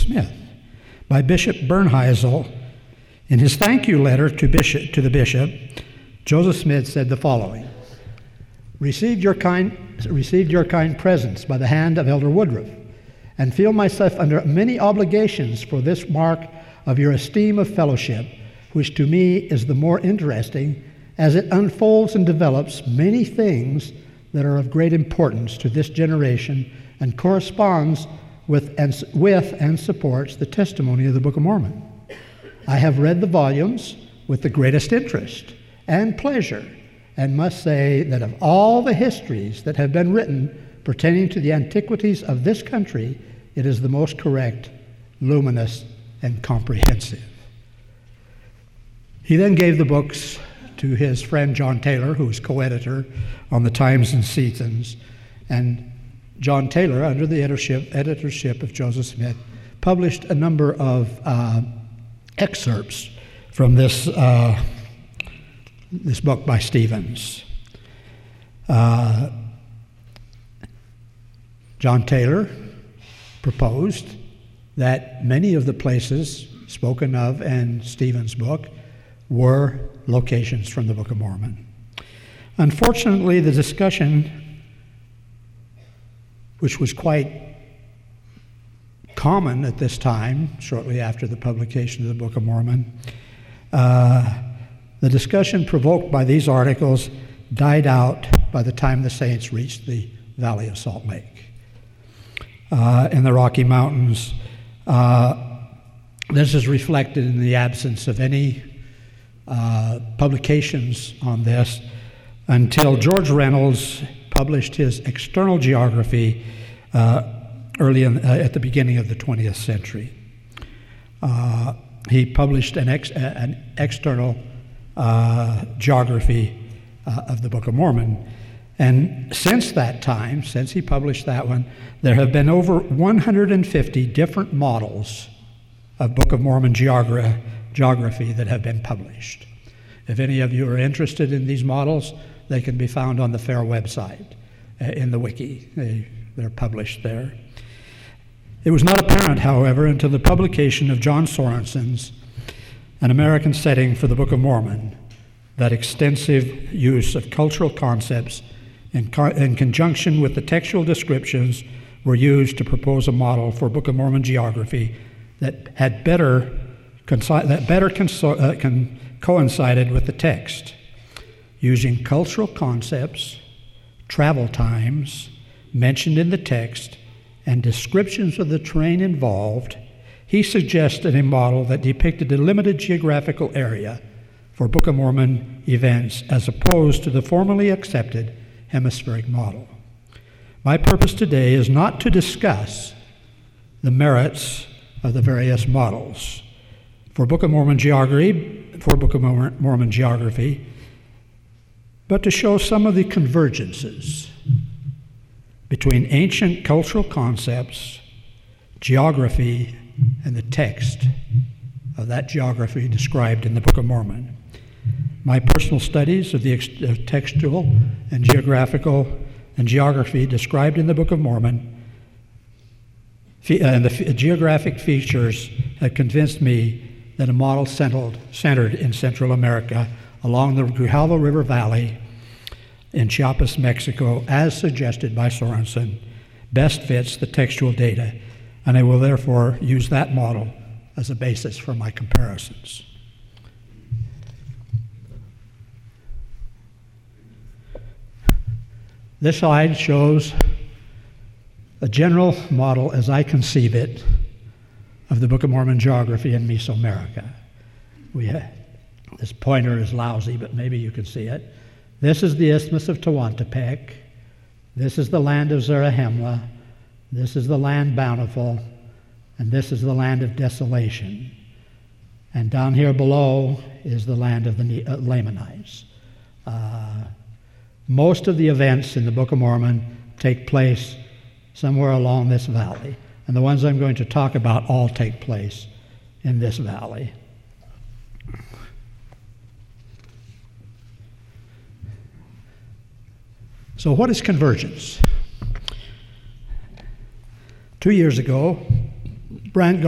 Smith. By Bishop Bernheisel, in his thank you letter to the bishop, Joseph Smith said the following: Received your kind presence by the hand of Elder Woodruff, and feel myself under many obligations for this mark of your esteem of fellowship, which to me is the more interesting as it unfolds and develops many things that are of great importance to this generation and corresponds with and supports the testimony of the Book of Mormon. I have read the volumes with the greatest interest and pleasure, and must say that of all the histories that have been written pertaining to the antiquities of this country, it is the most correct, luminous, and comprehensive. He then gave the books to his friend John Taylor, who was co-editor on the Times and Seasons, and John Taylor, under the editorship of Joseph Smith, published a number of excerpts from this book by Stevens. John Taylor proposed that many of the places spoken of in Stevens' book were locations from the Book of Mormon. Unfortunately, the discussion, which was quite common at this time, shortly after the publication of the Book of Mormon, the discussion provoked by these articles died out by the time the Saints reached the Valley of Salt Lake. In the Rocky Mountains, this is reflected in the absence of any publications on this until George Reynolds published his External Geography at the beginning of the 20th century. He published an external geography of the Book of Mormon. And since that time, since he published that one, there have been over 150 different models of Book of Mormon geography that have been published. If any of you are interested in these models, they can be found on the FAIR website in the wiki. They're published there. It was not apparent, however, until the publication of John Sorensen's An American Setting for the Book of Mormon, that extensive use of cultural concepts in conjunction with the textual descriptions were used to propose a model for Book of Mormon geography that coincided with the text, using cultural concepts, travel times mentioned in the text, and descriptions of the terrain involved. He suggested a model that depicted a limited geographical area for Book of Mormon events as opposed to the formally accepted hemispheric model. My purpose today is not to discuss the merits of the various models for Book of Mormon geography, but to show some of the convergences between ancient cultural concepts, geography, and the text of that geography described in the Book of Mormon. My personal studies of the textual and geographical and geography described in the Book of Mormon and the geographic features have convinced me that a model centered in Central America along the Grijalva River Valley in Chiapas, Mexico, as suggested by Sorensen, best fits the textual data, and I will therefore use that model as a basis for my comparisons. This slide shows a general model, as I conceive it, of the Book of Mormon geography in Mesoamerica. This pointer is lousy, but maybe you can see it. This is the Isthmus of Tehuantepec. This is the land of Zarahemla. This is the land bountiful. And this is the land of desolation. And down here below is the land of the Lamanites. Most of the events in the Book of Mormon take place somewhere along this valley. And the ones I'm going to talk about all take place in this valley. So what is convergence? 2 years ago, Brant